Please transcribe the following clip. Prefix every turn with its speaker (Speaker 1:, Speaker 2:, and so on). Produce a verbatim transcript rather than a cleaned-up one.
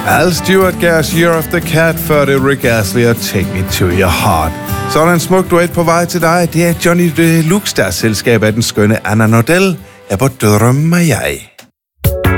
Speaker 1: Al Stewart gav os Year of the Cat, før det Rick Astley og Take Me to Your Heart. Så er der en smuk duet på vej til dig. Det er Johnny Deluxe, der er selskab af den skønne Anna Nordell. Jeg på drømmer jeg.